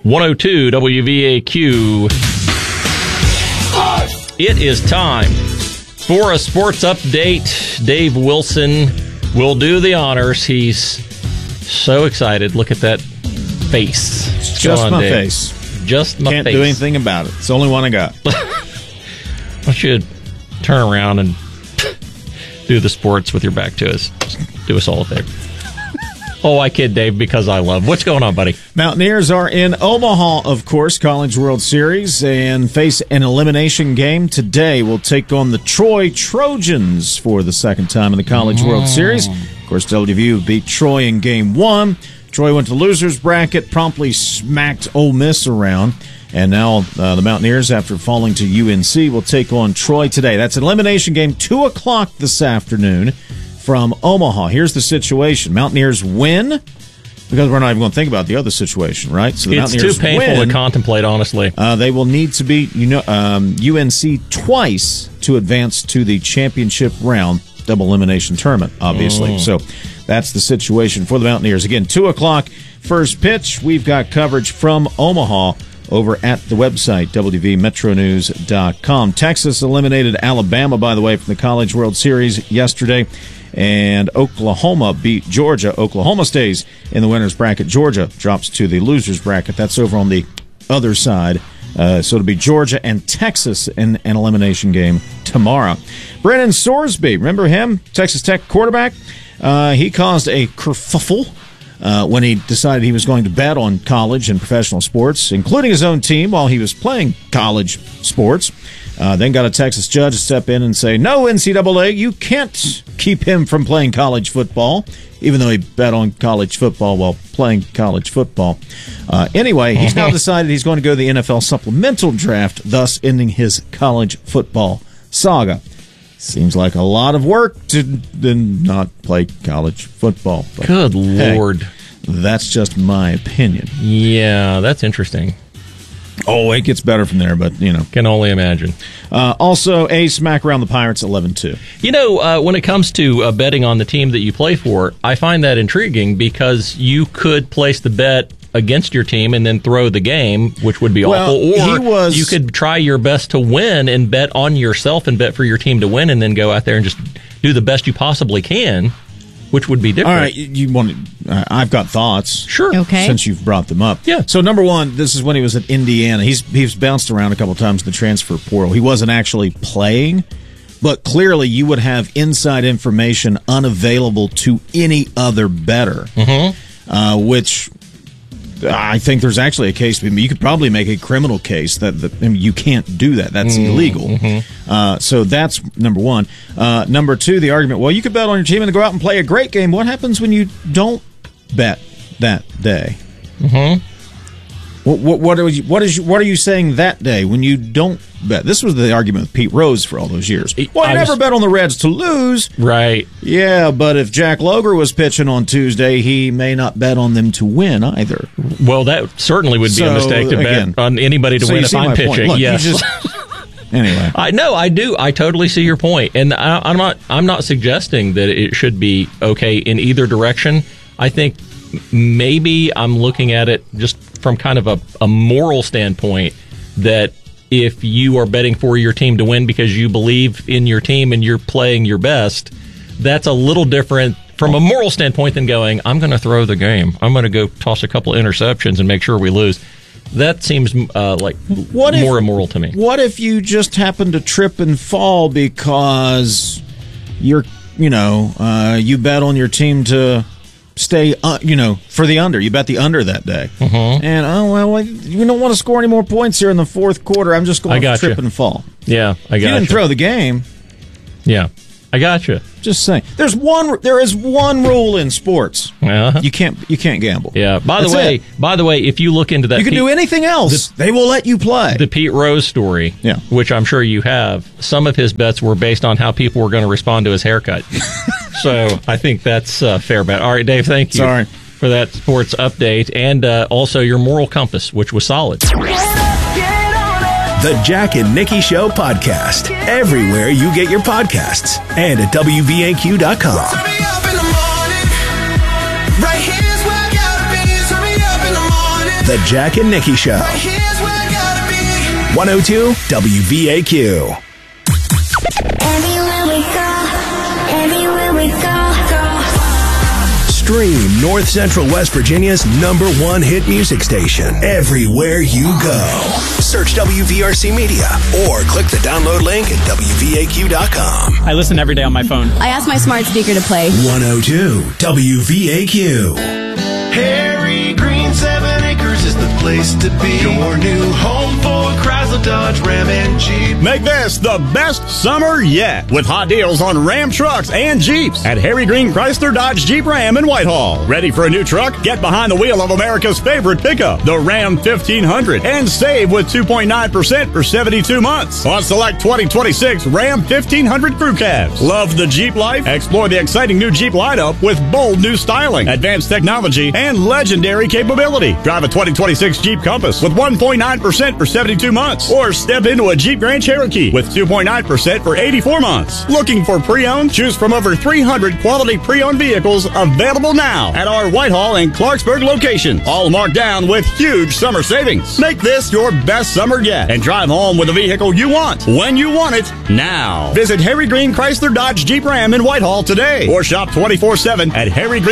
102 WVAQ. It is time for a sports update. Dave Wilson will do the honors. He's so excited. Look at that face. It's just my face. Just my face. Can't do anything about it. It's the only one I got. I should turn around and do the sports with your back to us. Just do us all a favor. Oh, I kid, Dave, because I love. What's going on, buddy? Mountaineers are in Omaha, of course, College World Series, and face an elimination game today. We'll take on the Troy Trojans for the second time in the College World Series. Of course, WVU beat Troy in Game 1. Troy went to losers bracket, promptly smacked Ole Miss around. And now the Mountaineers, after falling to UNC, will take on Troy today. That's an elimination game, 2 o'clock this afternoon from Omaha. Here's the situation. Mountaineers win, because we're not even going to think about the other situation, right? So the it's Mountaineers too painful to contemplate, honestly. They will need to beat UNC twice to advance to the championship round, double elimination tournament, obviously. So that's the situation for the Mountaineers. Again, 2 o'clock, first pitch. We've got coverage from Omaha over at the website, WVMetroNews.com. Texas eliminated Alabama, by the way, from the College World Series yesterday. And Oklahoma beat Georgia. Oklahoma stays in the winner's bracket. Georgia drops to the loser's bracket. That's over on the other side. So it'll be Georgia and Texas in an elimination game tomorrow. Brennan Sorsby, remember him? Texas Tech quarterback. He caused a kerfuffle when he decided he was going to bet on college and professional sports, including his own team, while he was playing college sports. Then got a Texas judge to step in and say, no, NCAA, you can't keep him from playing college football, even though he bet on college football while playing college football. Anyway, he's now decided he's going to go to the NFL supplemental draft, thus ending his college football saga. Seems like a lot of work to then not play college football. But good Lord. Hey, that's just my opinion. Yeah, that's interesting. Oh, it gets better from there, but, you know. Can only imagine. Also, a smack around the Pirates 11-2. You know, when it comes to betting on the team that you play for, I find that intriguing because you could place the bet against your team and then throw the game, which would be awful. Or you could try your best to win and bet on yourself and bet for your team to win and then go out there and just do the best you possibly can, which would be different. All right, I've got thoughts. Sure. Okay. Since you've brought them up. Yeah. So, number one, this is when he was at Indiana. He's bounced around a couple times in the transfer portal. He wasn't actually playing, but clearly you would have inside information unavailable to any other bettor, which I think there's actually a case. You could probably make a criminal case that you can't do that. That's illegal. So that's number one. Number two, the argument, well, you could bet on your team and go out and play a great game. What happens when you don't bet that day? What are you saying that day when you don't bet? This was the argument with Pete Rose for all those years. Well, I never bet on the Reds to lose. Right. Yeah, but if Jack Loger was pitching on Tuesday, he may not bet on them to win either. Well, that certainly would be a mistake to bet on anybody to win if I'm pitching. Look, yes. Anyway, I do. I totally see your point, and I'm not suggesting that it should be okay in either direction. I think maybe I'm looking at it just from kind of a moral standpoint, that if you are betting for your team to win because you believe in your team and you're playing your best, that's a little different from a moral standpoint than going, I'm going to throw the game. I'm going to go toss a couple interceptions and make sure we lose. That seems more immoral to me. What if you just happen to trip and fall because you bet on your team to stay, for the under. You bet the under that day. And, you don't want to score any more points here in the fourth quarter. I'm just going to trip and fall. Yeah, I got you. If you didn't throw the game. Yeah, I got you. Just saying. There is one rule in sports. You can't gamble. Yeah. By the way, if you look into that, you can do anything else. They will let you play. The Pete Rose story, which I'm sure you have. Some of his bets were based on how people were going to respond to his haircut. So I think that's a fair bet. All right, Dave. Thank you for that sports update and also your moral compass, which was solid. The Jack and Nikki Show podcast. Everywhere you get your podcasts and at WVAQ.com. The Jack and Nikki Show. 102 WVAQ. Everywhere we go. Stream North Central West Virginia's #1 hit music station everywhere you go. Search WVRC Media or click the download link at WVAQ.com. I listen every day on my phone. I asked my smart speaker to play 102 WVAQ. Harry Green 7 Acres is the place to be. Your new home for Chrysler, Dodge, Ram, and Jeep. Make this the best summer yet with hot deals on Ram trucks and Jeeps at Harry Green Chrysler, Dodge, Jeep, Ram in Whitehall. Ready for a new truck? Get behind the wheel of America's favorite pickup, the Ram 1500, and save with 2.9% for 72 months on select 2026 Ram 1500 crew cabs. Love the Jeep life? Explore the exciting new Jeep lineup with bold new styling, advanced technology, and legendary capability. Drive a 2026 Jeep Compass with 1.9% for 72 months, or step into a Jeep Grand Cherokee with 2.9% for 84 months. Looking for pre-owned? Choose from over 300 quality pre-owned vehicles available now at our Whitehall and Clarksburg locations, all marked down with huge summer savings. Make this your best summer yet and drive home with a vehicle you want, when you want it, now. Visit Harry Green Chrysler, Dodge, Jeep, Ram in Whitehall today, or shop 24/7 at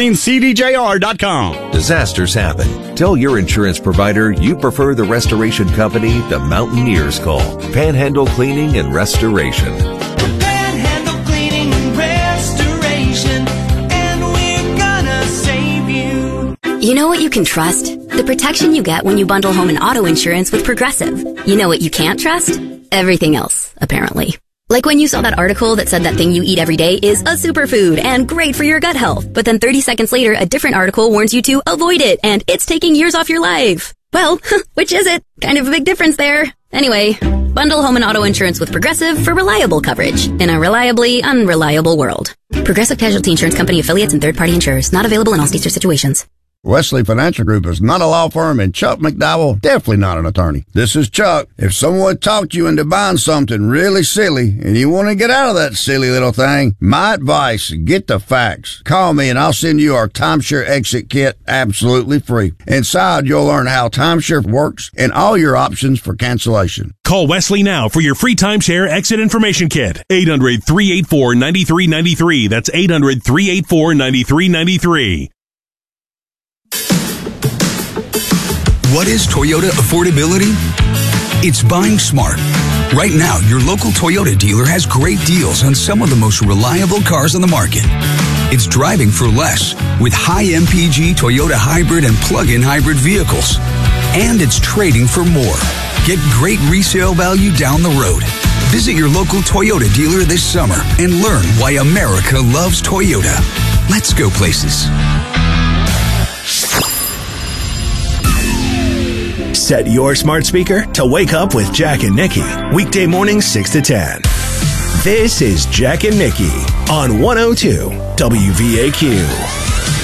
harrygreencdjr.com. Disasters happen. Tell your insurance provider you prefer the restoration company the Mountaineers call. Panhandle Cleaning and Restoration. Panhandle Cleaning and Restoration, and we're gonna save you. You know what you can trust? The protection you get when you bundle home and auto insurance with Progressive. You know what you can't trust? Everything else, apparently. Like when you saw that article that said that thing you eat every day is a superfood and great for your gut health, but then 30 seconds later, a different article warns you to avoid it and it's taking years off your life. Well, which is it? Kind of a big difference there. Anyway, bundle home and auto insurance with Progressive for reliable coverage in a reliably unreliable world. Progressive Casualty Insurance Company affiliates and third-party insurers. Not available in all states or situations. Wesley Financial Group is not a law firm, and Chuck McDowell definitely not an attorney. This is Chuck. If someone talked you into buying something really silly and you want to get out of that silly little thing, my advice, get the facts. Call me and I'll send you our timeshare exit kit absolutely free. Inside, you'll learn how timeshare works and all your options for cancellation. Call Wesley now for your free timeshare exit information kit. 800-384-9393. That's 800-384-9393. What is Toyota affordability? It's buying smart. Right now, your local Toyota dealer has great deals on some of the most reliable cars on the market. It's driving for less with high MPG Toyota hybrid and plug-in hybrid vehicles. And it's trading for more. Get great resale value down the road. Visit your local Toyota dealer this summer and learn why America loves Toyota. Let's go places. Set your smart speaker to wake up with Jack and Nikki. Weekday mornings 6 to 10. This is Jack and Nikki on 102 WVAQ.